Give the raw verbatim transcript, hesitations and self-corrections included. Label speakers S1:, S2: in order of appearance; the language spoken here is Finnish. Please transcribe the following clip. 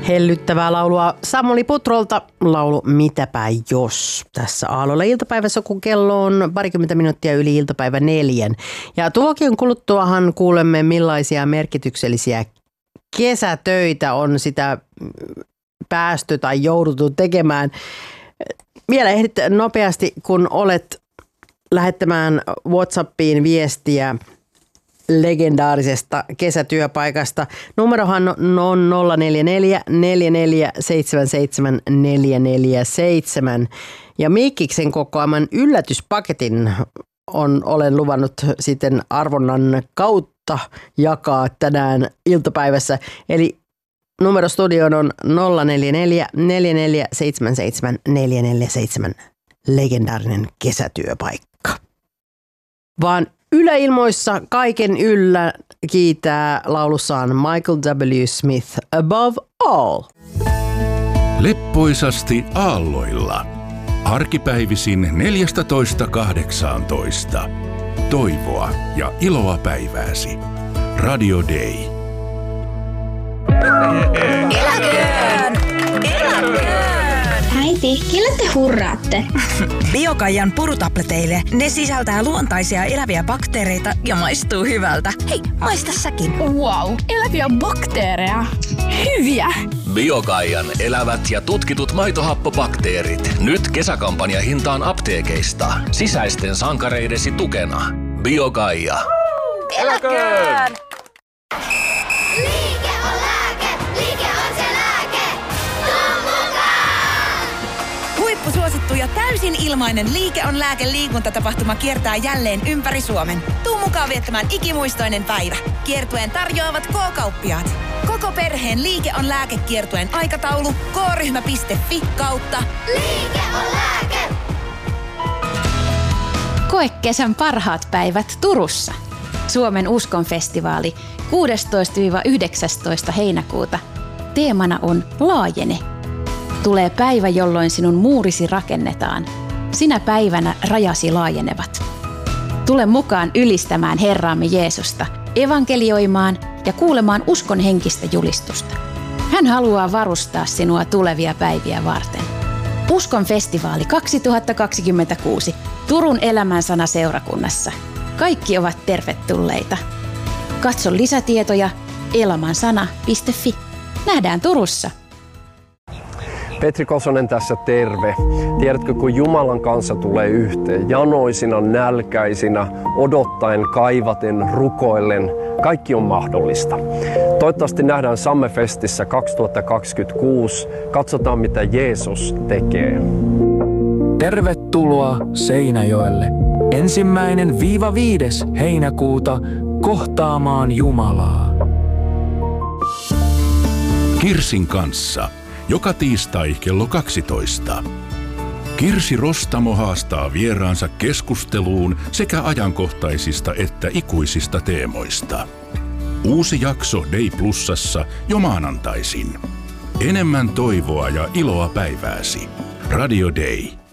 S1: Hellyttävää laulua Samuli Putrolta, laulu Mitäpä jos. Tässä Aallolla iltapäivässä, kun kello on parikymmentä minuuttia yli iltapäivä neljän. Ja tuokin kuluttuahan kuulemme, millaisia merkityksellisiä kesätöitä on sitä päästy tai jouduttu tekemään. Vielä ehdit nopeasti, kun olet lähettämään WhatsAppiin viestiä legendaarisesta kesätyöpaikasta. Numerohan on nolla neljä neljä neljä neljä seitsemän seitsemän neljä neljä seitsemän. Ja Miikkiksen kokoaman yllätyspaketin on, olen luvannut sitten arvonnan kautta jakaa tänään iltapäivässä. Eli numero studioon on nolla neljä neljä neljä neljä seitsemän seitsemän neljä neljä seitsemän. Legendaarinen kesätyöpaikka. Vaan yläilmoissa kaiken yllä kiitää laulussaan Michael W. Smith, Above All.
S2: Leppoisasti aalloilla. Arkipäivisin neljätoista kahdeksantoista. Toivoa ja iloa päivääsi. Radio Day.
S3: Eläköön! Eläköön!
S4: Äiti, kelle te hurraatte?
S3: Biokaijan purutableteille. Ne sisältää luontaisia eläviä bakteereita ja maistuu hyvältä. Hei, maista säkin.
S4: Wow, eläviä bakteereja. Hyviä!
S5: Biokaijan elävät ja tutkitut maitohappobakteerit. Nyt kesäkampanjahintaan apteekeista. Sisäisten sankareidesi tukena. Biokaija.
S3: Eläköön!
S6: Liike on lääke, liike on se lääke. Tuu mukaan!
S3: Huippusuosittu ja täysin ilmainen Liike on lääke -liikuntatapahtuma kiertää jälleen ympäri Suomen. Tuu mukaan viettämään ikimuistoinen päivä. Kiertueen tarjoavat K-kauppiaat. Koko perheen Liike on lääke -kiertueen aikataulu k ryhmä piste fi kautta
S6: Liike on lääke.
S7: Koe kesän parhaat päivät Turussa. Suomen uskonfestivaali kuudestoista yhdeksästoista heinäkuuta. Teemana on Laajene. Tulee päivä, jolloin sinun muurisi rakennetaan. Sinä päivänä rajasi laajenevat. Tule mukaan ylistämään Herraamme Jeesusta, evankelioimaan ja kuulemaan uskon henkistä julistusta. Hän haluaa varustaa sinua tulevia päiviä varten. Uskon festivaali kaksituhattakaksikymmentäkuusi Turun Elämänsana seurakunnassa. Kaikki ovat tervetulleita. Katso lisätietoja elamansana piste fi. Nähdään Turussa.
S8: Petri Kosonen tässä, terve. Tiedätkö, kun Jumalan kanssa tulee yhteen, janoisina, nälkäisinä, odottaen, kaivaten, rukoillen, kaikki on mahdollista. Toivottavasti nähdään Sammefestissä kaksituhattakaksikymmentäkuusi. Katsotaan, mitä Jeesus tekee.
S9: Tervetuloa Seinäjoelle. Ensimmäinen viiva viides heinäkuuta kohtaamaan Jumalaa.
S2: Kirsin kanssa. Joka tiistai kello kaksitoista. Kirsi Rostamo haastaa vieraansa keskusteluun sekä ajankohtaisista että ikuisista teemoista. Uusi jakso Day Plusassa jo maanantaisin. Enemmän toivoa ja iloa päivääsi. Radio Day.